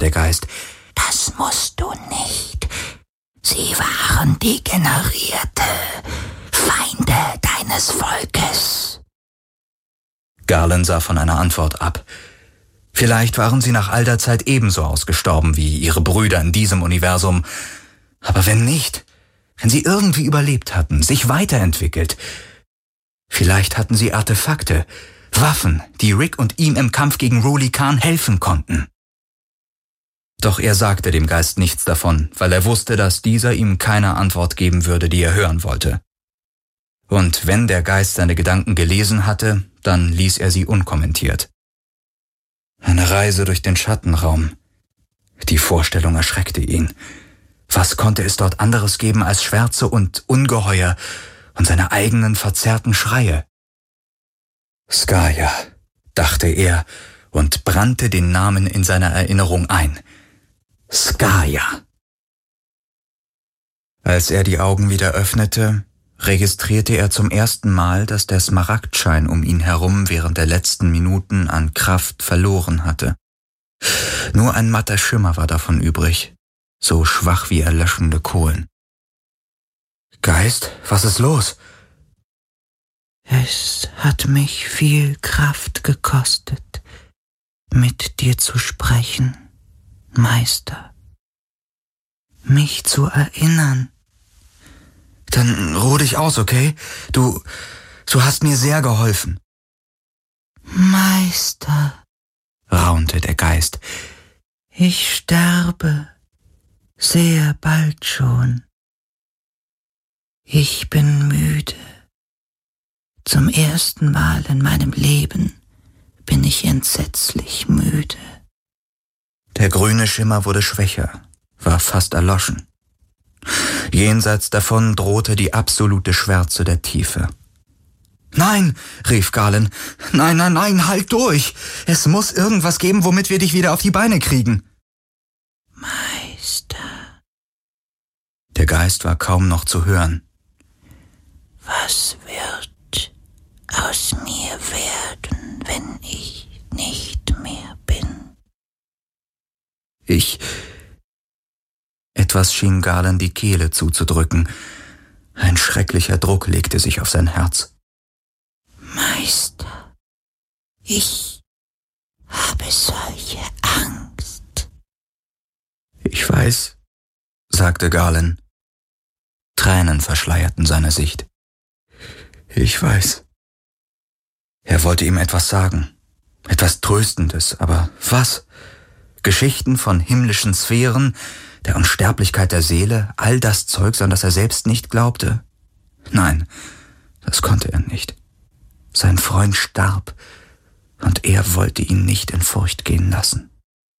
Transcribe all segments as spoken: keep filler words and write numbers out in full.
der Geist. »Das musst du nicht. Sie waren degenerierte Feinde deines Volkes.« Galen sah von einer Antwort ab. Vielleicht waren sie nach all der Zeit ebenso ausgestorben wie ihre Brüder in diesem Universum. Aber wenn nicht, wenn sie irgendwie überlebt hatten, sich weiterentwickelt, vielleicht hatten sie Artefakte, Waffen, die Rick und ihm im Kampf gegen Roly Khan helfen konnten. Doch er sagte dem Geist nichts davon, weil er wusste, dass dieser ihm keine Antwort geben würde, die er hören wollte. Und wenn der Geist seine Gedanken gelesen hatte, dann ließ er sie unkommentiert. Eine Reise durch den Schattenraum. Die Vorstellung erschreckte ihn. Was konnte es dort anderes geben als Schwärze und Ungeheuer und seine eigenen verzerrten Schreie? Skaya, dachte er und brannte den Namen in seiner Erinnerung ein. Skaya. Als er die Augen wieder öffnete, registrierte er zum ersten Mal, dass der Smaragdschein um ihn herum während der letzten Minuten an Kraft verloren hatte. Nur ein matter Schimmer war davon übrig, so schwach wie erlöschende Kohlen. »Geist, was ist los?« »Es hat mich viel Kraft gekostet, mit dir zu sprechen, Meister. Mich zu erinnern.« »Dann ruh dich aus, okay? Du, du hast mir sehr geholfen.« »Meister«, raunte der Geist, »ich sterbe sehr bald schon. Ich bin müde. Zum ersten Mal in meinem Leben bin ich entsetzlich müde.« Der grüne Schimmer wurde schwächer, war fast erloschen. Jenseits davon drohte die absolute Schwärze der Tiefe. »Nein«, rief Galen, »nein, nein, nein, halt durch! Es muss irgendwas geben, womit wir dich wieder auf die Beine kriegen.« »Meister«, der Geist war kaum noch zu hören. »Was wird aus mir werden, wenn ich nicht mehr bin?« »Ich...« Etwas schien Galen die Kehle zuzudrücken. Ein schrecklicher Druck legte sich auf sein Herz. »Meister, ich habe solche Angst.« »Ich weiß«, sagte Galen. Tränen verschleierten seine Sicht. »Ich weiß.« Er wollte ihm etwas sagen, etwas Tröstendes, aber was? Geschichten von himmlischen Sphären, der Unsterblichkeit der Seele, all das Zeugs, an das er selbst nicht glaubte? Nein, das konnte er nicht. Sein Freund starb, und er wollte ihn nicht in Furcht gehen lassen.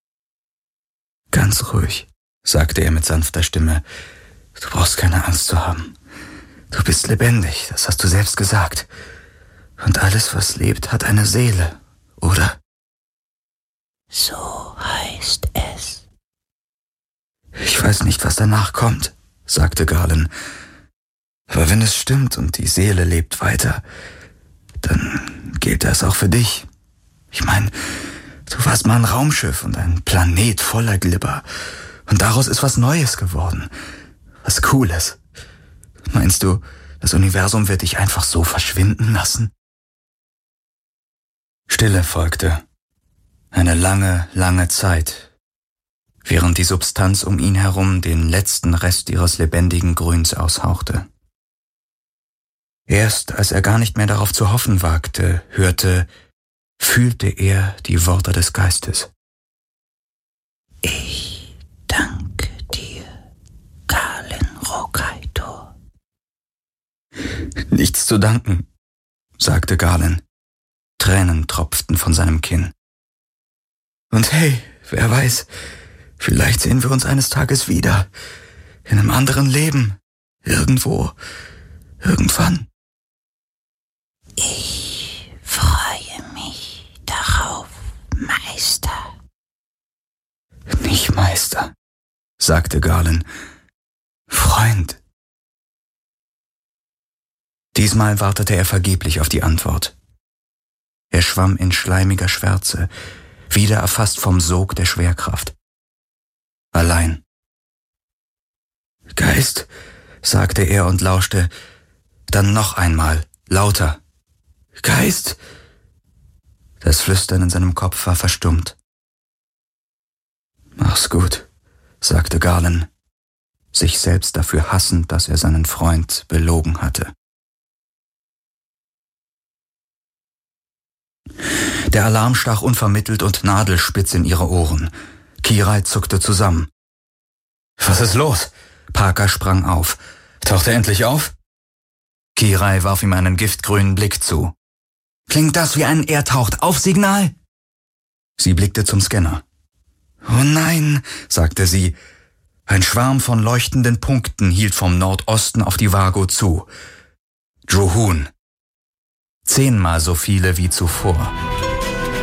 »Ganz ruhig«, sagte er mit sanfter Stimme, »du brauchst keine Angst zu haben. Du bist lebendig, das hast du selbst gesagt. Und alles, was lebt, hat eine Seele, oder?« »So heißt es.« »Ich weiß nicht, was danach kommt«, sagte Galen. »Aber wenn es stimmt und die Seele lebt weiter, dann gilt das auch für dich. Ich meine, du warst mal ein Raumschiff und ein Planet voller Glibber. Und daraus ist was Neues geworden. Was Cooles. Meinst du, das Universum wird dich einfach so verschwinden lassen?« Stille folgte. Eine lange, lange Zeit, während die Substanz um ihn herum den letzten Rest ihres lebendigen Grüns aushauchte. Erst als er gar nicht mehr darauf zu hoffen wagte, hörte, fühlte er die Worte des Geistes. »Ich danke dir, Galen Rokaitor.« »Nichts zu danken«, sagte Galen. Tränen tropften von seinem Kinn. »Und hey, wer weiß, vielleicht sehen wir uns eines Tages wieder. In einem anderen Leben. Irgendwo. Irgendwann.« »Ich freue mich darauf, Meister.« »Nicht Meister«, sagte Galen. »Freund.« Diesmal wartete er vergeblich auf die Antwort. Er schwamm in schleimiger Schwärze, wieder erfasst vom Sog der Schwerkraft. Geist, sagte er und lauschte. Dann noch einmal, lauter. Geist! Das Flüstern in seinem Kopf war verstummt. Mach's gut, sagte Garland, sich selbst dafür hassend, dass er seinen Freund belogen hatte. Der Alarm stach unvermittelt und nadelspitz in ihre Ohren. Kirai zuckte zusammen. »Was ist los?« Parker sprang auf. »Taucht er endlich auf?« Kirai warf ihm einen giftgrünen Blick zu. »Klingt das wie ein Er-taucht-auf-Signal?« Sie blickte zum Scanner. »Oh nein«, sagte sie. Ein Schwarm von leuchtenden Punkten hielt vom Nordosten auf die Vago zu. Juhun. Zehnmal so viele wie zuvor.